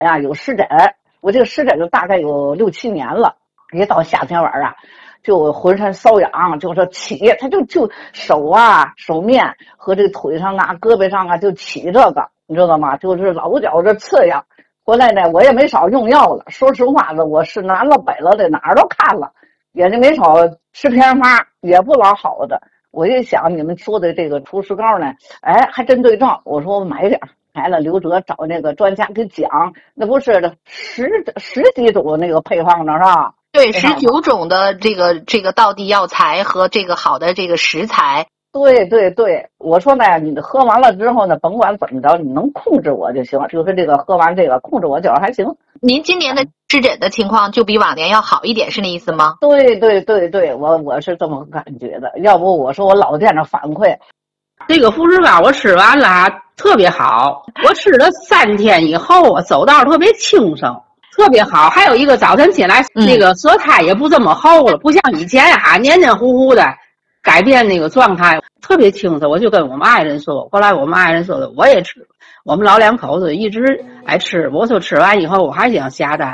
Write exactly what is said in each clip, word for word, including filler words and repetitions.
呀有湿疹，我这个湿疹就大概有六七年了，一到夏天晚上就浑身瘙痒，就是起，他就就手啊手面和这个腿上啊胳膊上啊就起这个，你知道吗？就是老觉着刺痒。后来呢我也没少用药了，说实话呢我是南了北了的，哪儿都看了，也是没少吃偏方，也不老好的。我一想你们说的这个除湿膏呢，哎还真对症，我说我买点，来了刘哲找那个专家给讲，那不是十十几种那个配方呢是吧？ 对，十九种的这个这个道地药材和这个好的这个食材。 对对对，我说呢，你喝完了之后呢，甭管怎么着，你能控制我就行，就是这个喝完这个控制我脚还行。 您今年的湿疹的情况就比往年要好一点，是那意思吗？ 对对对对，我我是这么感觉的，要不我说我老见着反馈。 这个福士膏我吃完了特别好，我吃了三天以后，我走道特别轻省。特别好，还有一个早晨起来，嗯、那个舌苔也不这么厚了，不像以前啊黏黏糊糊的，改变那个状态，特别轻松。我就跟我们爱人说，后来我们爱人说的，我也吃，我们老两口子一直爱吃。我说吃完以后，我还想下单。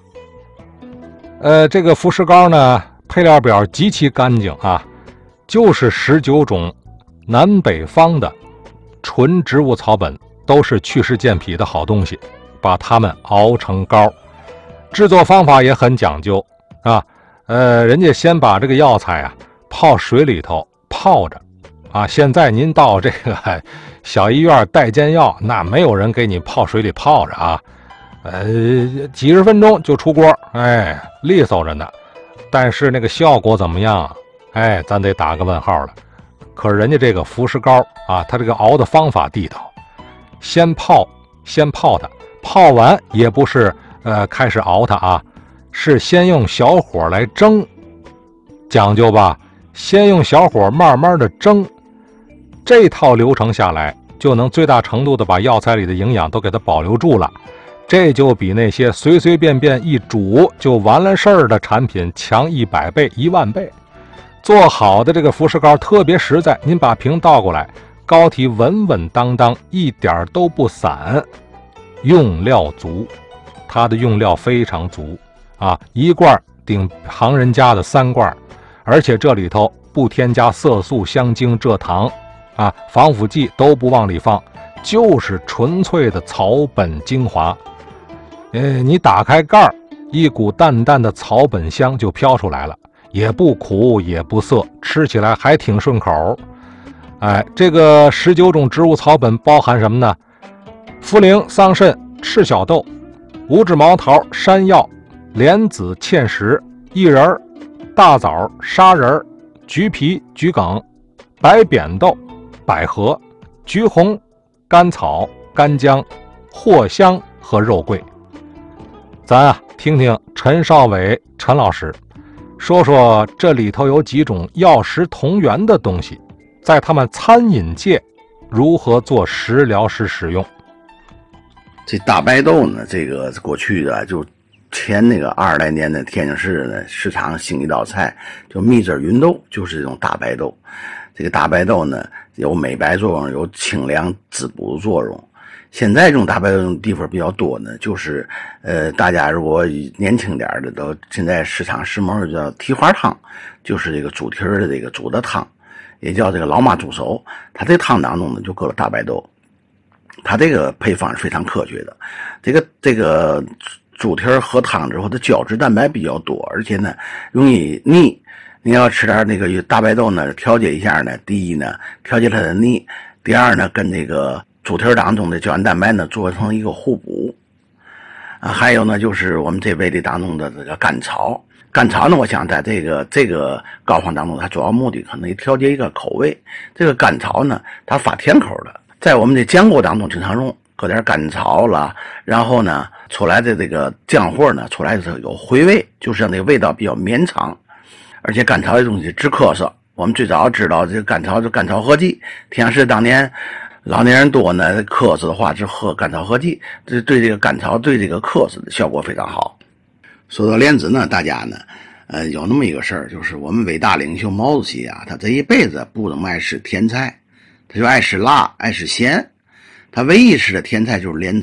呃，这个福士膏呢，配料表极其干净啊，就是十九种南北方的纯植物草本，都是祛湿健脾的好东西，把它们熬成膏。制作方法也很讲究啊，呃，人家先把这个药材啊泡水里头泡着啊。现在您到这个小医院带煎药，那没有人给你泡水里泡着啊，呃，几十分钟就出锅，哎，利索着呢。但是那个效果怎么样？哎，咱得打个问号了。可是人家这个福士膏啊，它这个熬的方法地道，先泡，先泡它，泡完也不是。呃，开始熬它啊，是先用小火来蒸，讲究吧？先用小火慢慢的蒸，这套流程下来，就能最大程度的把药材里的营养都给它保留住了。这就比那些随随便便一煮就完了事儿的产品强一百倍、一万倍。做好的这个福士膏特别实在，您把瓶倒过来，膏体稳稳当当，一点都不散，用料足。它的用料非常足啊，一罐顶行人家的三罐，而且这里头不添加色素、香精、蔗糖啊，防腐剂都不往里放，就是纯粹的草本精华。呃，你打开盖儿，一股淡淡的草本香就飘出来了，也不苦也不涩，吃起来还挺顺口。哎，这个十九种植物草本包含什么呢？茯苓、桑葚、赤小豆、五指毛桃、山药、莲子、芡实、薏仁、大枣、砂仁、橘皮、桔梗、白扁豆、百合、橘红、甘草、干姜、藿香和肉桂。咱啊听听陈少伟陈老师说说这里头有几种药食同源的东西，在他们餐饮界如何做食疗时使用。 这大白豆呢，这个过去的就前那个二十来年的天津市呢市场兴一道菜，就蜜汁芸豆，就是这种大白豆。这个大白豆呢有美白作用，有清凉滋补作用。现在这种大白豆地方比较多呢，就是呃大家如果年轻点的都现在市场时髦叫蹄花汤，就是这个猪蹄的这个煮的汤，也叫这个老妈猪手。它这汤当中呢就搁了大白豆。它这个配方是非常科学的，这个这个猪蹄喝汤之后，它胶质蛋白比较多，而且呢容易腻。你要吃点那个大白豆呢，调节一下呢，第一呢调节它的腻，第二呢跟这个猪蹄当中的胶原蛋白呢做成一个互补。啊，还有呢就是我们这味里当中的这个甘草。甘草呢，我想在这个这个膏方当中，它主要目的可能调节一个口味。这个甘草呢，它发甜口的。在我们的酱锅当中经常用，搁点甘草了，然后呢出来的这个酱货呢出来的有回味，就是让那个味道比较绵长。而且甘草这东西治咳嗽，我们最早知道这个甘草就甘草合剂，天津市当年老年人多呢，咳嗽的话就喝甘草合剂，这对这个甘草对这个咳嗽的效果非常好。说到莲子呢，大家呢呃有那么一个事儿，就是我们伟大领袖毛主席啊，他这一辈子不怎么爱吃甜菜，他就爱吃辣爱吃咸，他唯一吃的甜菜就是莲子。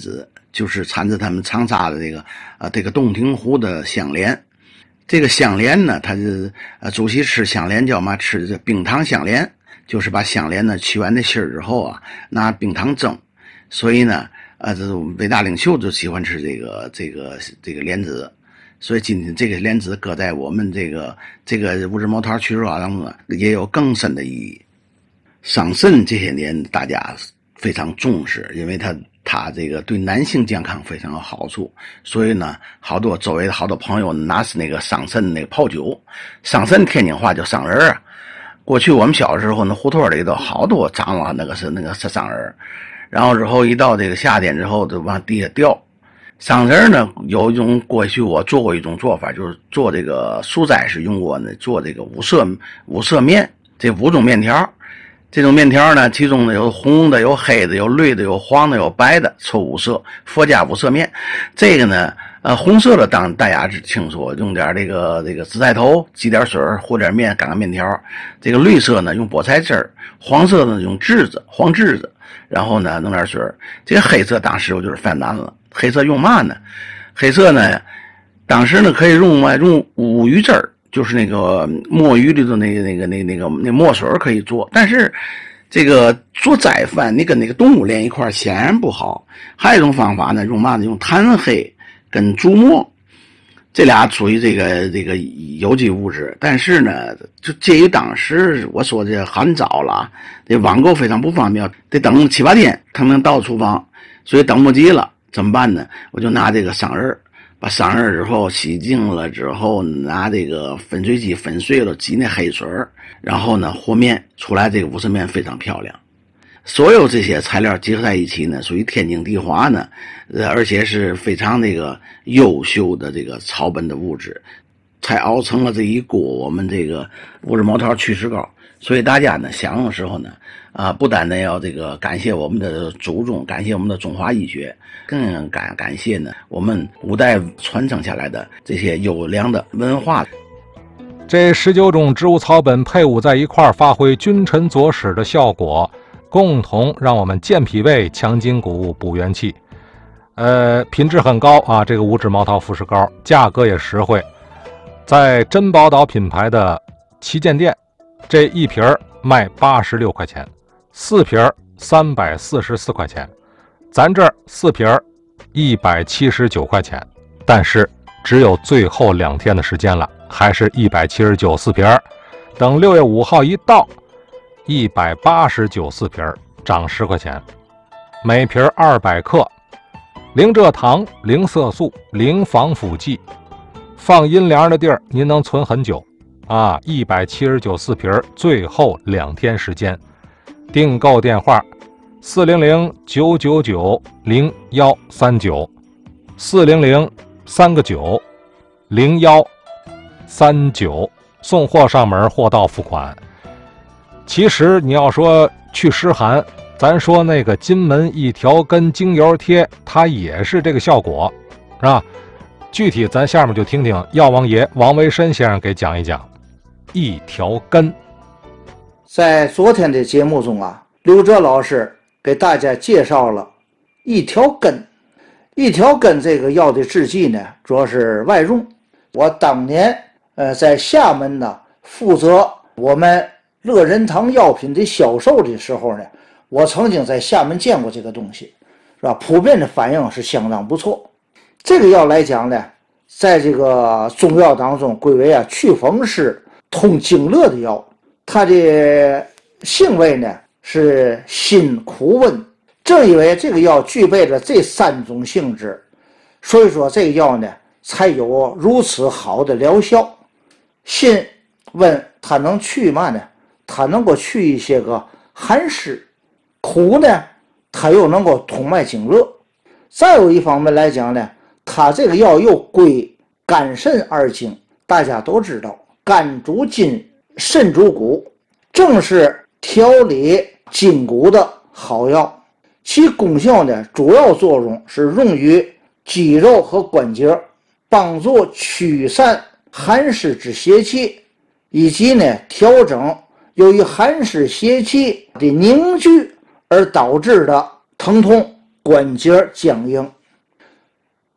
就是产自他们长沙的这个呃这个洞庭湖的香莲。这个香莲呢，它是呃主席吃香莲叫嘛？吃这冰糖香莲，就是把香莲呢去完这芯儿之后啊，拿冰糖蒸。所以呢，呃，这种伟大领袖就喜欢吃这个这个这个莲子。所以今天这个莲子搁在我们这个这个五指毛桃祛湿膏当中呢，也有更深的意义。桑葚这些年大家非常重视，因为它它这个对男性健康非常有好处，所以呢，好多周围的好多朋友拿是那个桑葚那个泡酒，桑葚天津话叫桑仁啊。过去我们小时候那胡同里头好多长了那个是那个是桑仁，然后之后一到这个夏天之后就往地下掉。桑仁呢有一种过去我做过一种做法，就是做这个素斋是用过呢做这个五色五色面，这五种面条。这种面条呢，其中呢有红的、有黑的、有绿的、有黄的、有白的，凑五色，佛家五色面。这个呢，呃，红色的当大家清楚，用点这个这个紫菜头，挤点水和点面，擀个面条。这个绿色呢用菠菜汁儿，黄色呢用栀子，黄栀子，然后呢弄点水。这个黑色当时我就是犯难了，黑色用嘛呢？黑色呢，当时呢可以用嘛用乌鱼汁儿。就是那个墨鱼里头那个那个那个那个那墨水可以做，但是这个做斋饭你跟那个动物连一块显然不好。还有一种方法呢，用嘛呢？用炭黑跟竹墨，这俩属于这个这个有机物质，但是呢，就介于当时我说这很早了，这网购非常不方便，得等七八天才能到厨房，所以等不及了，怎么办呢？我就拿这个桑仁。把桑仁之后洗净了之后，拿这个粉碎机粉碎了，挤那黑水，然后呢和面出来，这个五色面非常漂亮。所有这些材料结合在一起呢，属于天经地义呢，呃，而且是非常那个优秀的这个草本的物质，才熬成了这一锅我们这个五指毛桃祛湿膏。所以大家呢享用的时候呢，啊，不单单要这个感谢我们的祖宗，感谢我们的中华医学，更感感谢呢我们古代传承下来的这些优良的文化。 这十九种植物草本配伍在一块儿，发挥君臣佐使的效果，共同让我们健脾胃、强筋骨、补元气。呃，品质很高啊，这个五指毛桃复式膏，价格也实惠，在珍宝岛品牌的旗舰店。这一瓶卖八十六块钱，四瓶三百四十四块钱，咱这儿四瓶一百七十九块钱，但是只有最后两天的时间了，还是一百七十九四瓶。等六月五号一到，一百八十九四瓶，涨十块钱，每瓶二百克，零蔗糖、零色素、零防腐剂，放阴凉的地儿，您能存很久。啊，一百七十九四瓶，最后两天时间，订购电话四零零九九九零幺三九，四零零三个九零幺三九，送货上门，货到付款。其实你要说去湿寒，咱说那个金门一条根精油贴，它也是这个效果，是吧？具体咱下面就听听药王爷王维申先生给讲一讲。一条根， 在昨天的节目中啊，刘哲老师给大家介绍了一条根。一条根这个药的制剂呢，主要是外用。我当年呃在厦门呢负责我们乐仁堂药品的销售的时候呢，我曾经在厦门见过这个东西，是吧？普遍的反应是相当不错。这个药来讲呢，在这个中药当中归为啊祛风湿通经络的药，它的性味呢是辛苦温。正因为这个药具备了这三种性质，所以说这个药呢才有如此好的疗效。辛温它能去嘛呢？它能够去一些个寒湿。苦呢，它又能够通脉经络。再有一方面来讲呢，它这个药又归肝肾二经。大家都知道肝主筋，肾主骨，正是调理筋骨的好药。其功效呢，主要作用是用于肌肉和关节，帮助驱散寒湿之邪气，以及呢调整由于寒湿邪气的凝聚而导致的疼痛、关节僵硬。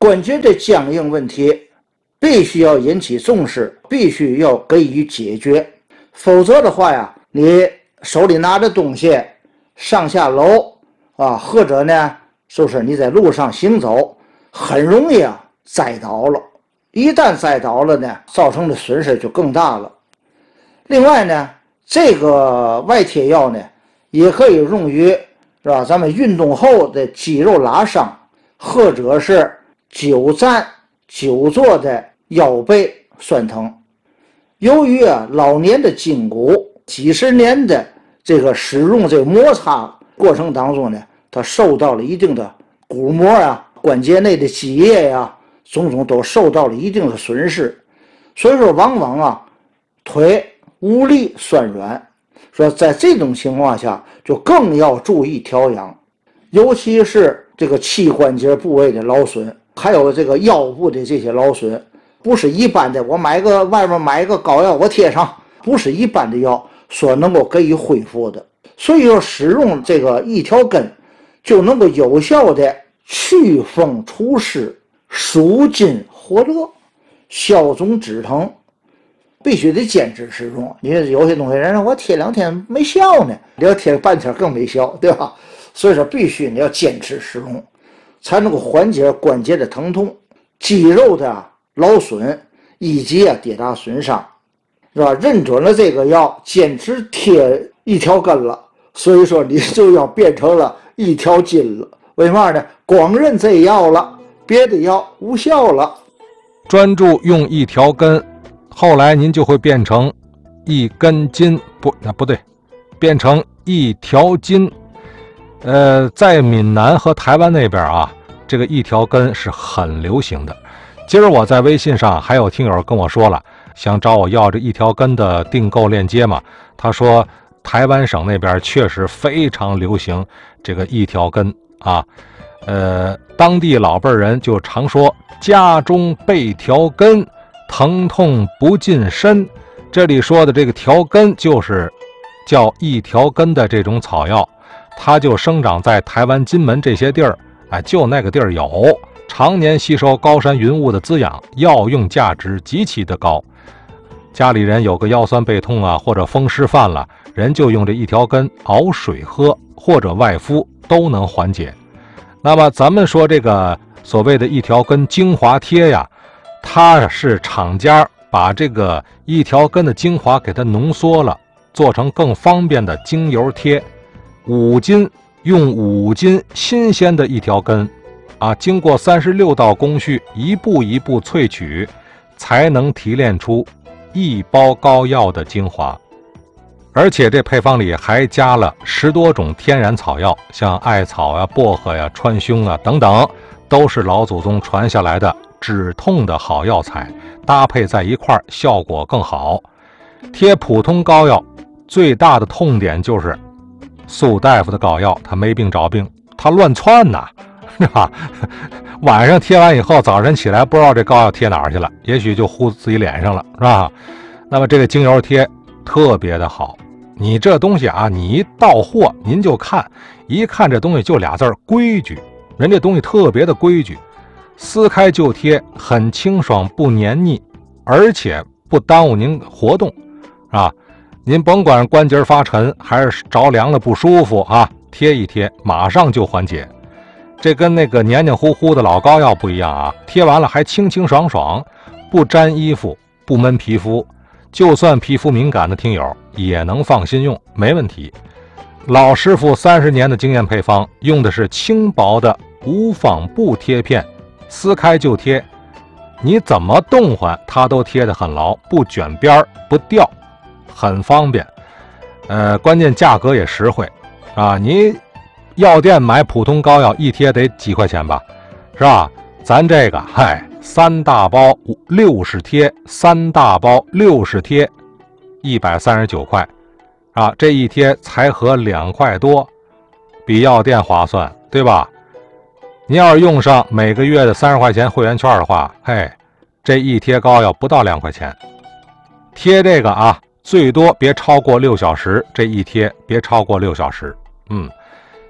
关节的僵硬问题必须要引起重视，必须要给予解决，否则的话呀，你手里拿着东西上下楼啊，或者呢就是你在路上行走，很容易啊栽倒了，一旦栽倒了呢，造成的损失就更大了。另外呢，这个外贴药呢也可以用于是吧咱们运动后的肌肉拉伤，或者是久站久坐的腰背酸疼。由于啊老年的筋骨几十年的这个使用这个摩擦过程当中呢，它受到了一定的骨膜啊、关节内的积液呀、啊，种种都受到了一定的损失，所以说往往啊腿无力酸软，说在这种情况下就更要注意调养，尤其是这个膝关节部位的劳损，还有这个腰部的这些劳损，不是一般的我买个外面买一个膏药我贴上，不是一般的药所能够给予恢复的。所以说使用这个一条根就能够有效的祛风除湿、舒筋活络、消肿止疼，必须得坚持使用。你有些东西人我贴两天没效呢，你要贴半天更没效，对吧？所以说必须你要坚持使用，才能够缓解关节的疼痛、肌肉的劳损以及啊跌打损伤，是吧？认准了这个药，坚持贴一条根了，所以说你就要变成了一条筋了。为嘛呢？光认这药了，别的药无效了。 专注用一条根，后来您就会变成一根筋，不，那不对，变成一条筋。呃，在闽南和台湾那边啊，这个一条根是很流行的。今儿我在微信上还有听友跟我说了，想找我要这一条根的订购链接嘛。他说台湾省那边确实非常流行这个一条根啊。呃，当地老辈人就常说家中备条根，疼痛不近身。这里说的这个条根就是叫一条根的这种草药，它就生长在台湾金门这些地儿，哎，就那个地儿有，常年吸收高山云雾的滋养，药用价值极其的高。家里人有个腰酸背痛啊，或者风湿犯了，人就用这一条根熬水喝，或者外敷都能缓解。那么咱们说这个所谓的一条根精华贴呀，它是厂家把这个一条根的精华给它浓缩了，做成更方便的精油贴。五斤用五斤新鲜的一条根啊，经过三十六道工序，一步一步萃取，才能提炼出一包膏药的精华。而且这配方里还加了十多种天然草药，像艾草啊、薄荷呀、川芎啊等等，都是老祖宗传下来的止痛的好药材，搭配在一块儿效果更好。贴普通膏药最大的痛点就是苏大夫的膏药他没病找病，他乱窜呐，是吧？晚上贴完以后，早晨起来不知道这膏药贴哪儿去了，也许就糊自己脸上了，是吧？那么这个精油贴特别的好，你这东西啊，你一到货您就看，一看这东西就俩字儿规矩，人这东西特别的规矩，撕开就贴，很清爽不黏腻，而且不耽误您活动啊。您甭管关节发沉还是着凉了不舒服啊，贴一贴马上就缓解。这跟那个黏黏糊糊的老膏药不一样啊，贴完了还清清爽爽，不沾衣服，不闷皮肤，就算皮肤敏感的听友也能放心用，没问题。老师傅三十年的经验配方，用的是轻薄的无纺布贴片，撕开就贴，你怎么动换它都贴得很牢，不卷边不掉，很方便。呃，关键价格也实惠啊！你药店买普通膏药一贴得几块钱吧，是吧？咱这个嗨，三大包六十贴，三大包六十贴，一百三十九块啊！这一贴才合两块多，比药店划算，对吧？你要是用上每个月的三十块钱会员券的话，嘿，这一贴膏药不到两块钱。贴这个啊，最多别超过六小时，这一贴别超过六小时。嗯，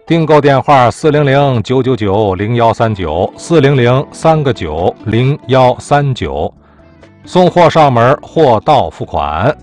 订购电话四零零九九九零幺三九，四零零三个九零幺三九，送货上门，货到付款。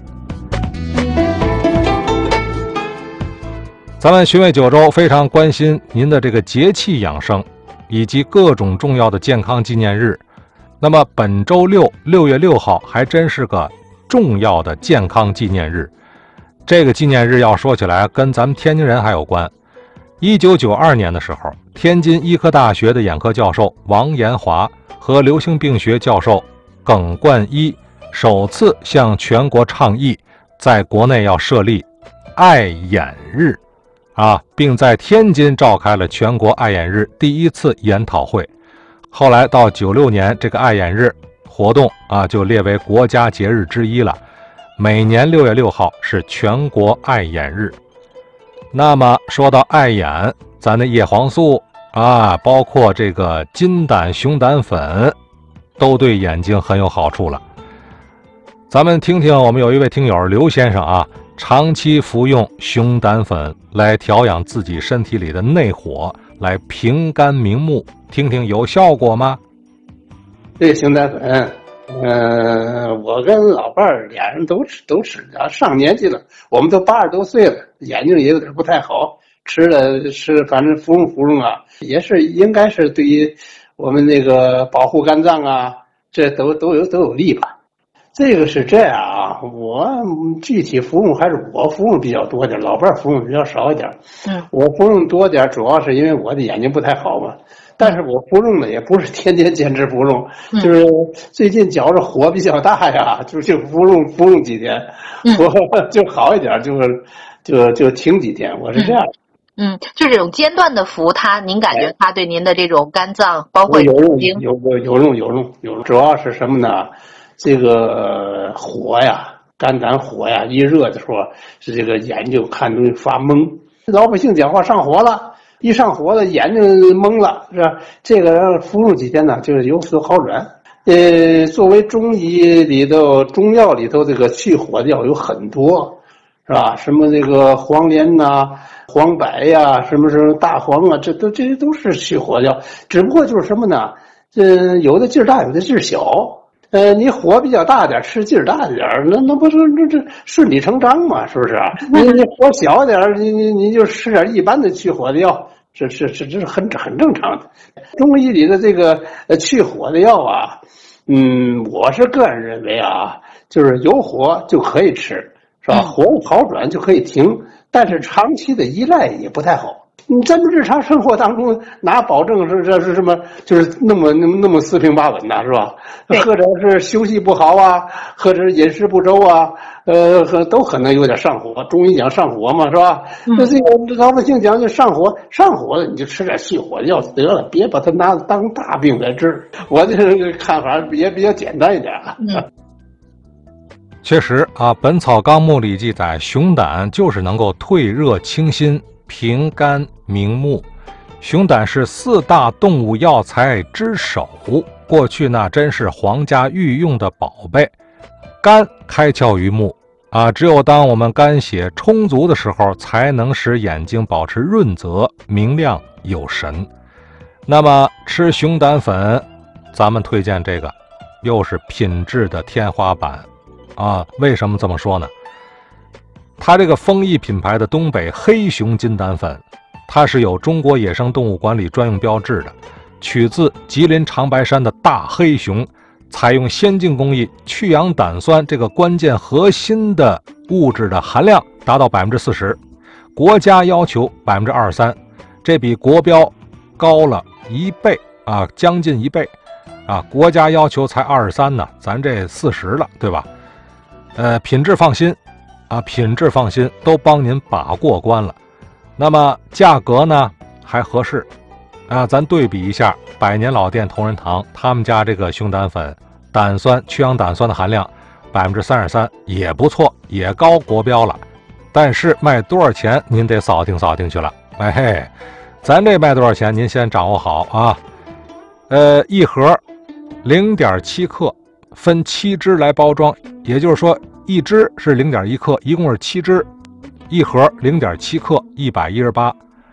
咱们寻味九州非常关心您的这个节气养生以及各种重要的健康纪念日。那么本周六六月六号还真是个重要的健康纪念日。这个纪念日要说起来跟咱们天津人还有关。一九九二年的时候，天津医科大学的眼科教授王延华和流行病学教授耿冠一首次向全国倡议，在国内要设立爱眼日啊，并在天津召开了全国爱眼日第一次研讨会。后来到九六年，这个爱眼日活动啊就列为国家节日之一了。每年六月六号是全国爱眼日。那么说到爱眼，咱的叶黄素啊，包括这个金胆熊胆粉，都对眼睛很有好处了。咱们听听，我们有一位听友刘先生啊，长期服用熊胆粉来调养自己身体里的内火，来平肝明目，听听有效果吗？ 这个熊胆粉，呃，我跟老伴儿俩人都吃都吃啊，上年纪了，我们都八十多岁了，眼睛也有点不太好，吃了吃，反正服用服用啊，也是应该是对于我们那个保护肝脏啊，这都都有都有利吧。这个是这样啊，我具体服用还是我服用比较多点，老伴儿服用比较少一点。 嗯， 我服用多点，主要是因为我的眼睛不太好嘛。但是我服用的也不是天天坚持服用， 嗯、 就是最近觉着火比较大呀，就就服用服用几天，我、嗯、就好一点，就是就就停几天，我是这样。 嗯，嗯就这种间断的服，它您感觉它对您的这种肝脏，包括有用，有有有用有用有用，主要是什么呢？这个火呀，肝胆火呀，一热的时候是这个眼睛看东西发懵，老百姓讲话上火了。一上火了，眼睛懵了，是吧？这个服用几天呢，就是有所好转。呃，作为中医里头、中药里头，这个去火的药有很多，是吧？什么这个黄连呐、啊、黄柏呀、啊，什么什么大黄啊，这都这些都是去火的药。只不过就是什么呢？呃，有的劲儿大，有的劲儿小。呃，你火比较大点，吃劲儿大点，那那不是这这顺理成章嘛？是不是啊？你你火小点，你你你就吃点一般的去火的药，这这这这是很很正常的。中医里的这个呃去火的药啊，嗯，我是个人认为啊，就是有火就可以吃，是吧？火好转就可以停，但是长期的依赖也不太好。你咱们日常生活当中哪保证是这是什么就是那么那么那么四平八稳呐，是吧？或者是休息不好啊，或者是饮食不周啊，呃，都可能有点上火。中医讲上火嘛，是吧？那、嗯、这个老百姓讲就上火，上火了你就吃点去火药得了，别把它拿当大病来治。我这个看法也比较简单一点啊。嗯确实啊，《本草纲目》里记载，熊胆就是能够退热清心、平肝明目。熊胆是四大动物药材之首，过去那真是皇家御用的宝贝。肝开窍于目啊，只有当我们肝血充足的时候，才能使眼睛保持润泽、明亮有神。那么吃熊胆粉，咱们推荐这个，又是品质的天花板。啊，为什么这么说呢？它这个丰益品牌的东北黑熊金胆粉，它是有中国野生动物管理专用标志的，取自吉林长白山的大黑熊，采用先进工艺，去氧胆酸这个关键核心的物质的含量达到百分之四十，国家要求百分之二十三，这比国标高了一倍啊，将近一倍啊，国家要求才二十三呢，咱这四十了，对吧？呃，品质放心，啊，品质放心，都帮您把过关了。那么价格呢还合适，啊，咱对比一下百年老店同仁堂他们家这个熊胆粉，胆酸去氧胆酸的含量百分之三十三，也不错，也高国标了。但是卖多少钱您得扫听扫听去了。哎嘿，咱这卖多少钱您先掌握好啊。呃，一盒零点七克。分七支来包装，也就是说一支是零点一克，一共是七支，一盒零点七克，一百一十八。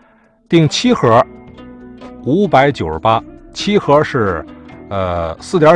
订七盒五百九十八，七盒是呃四点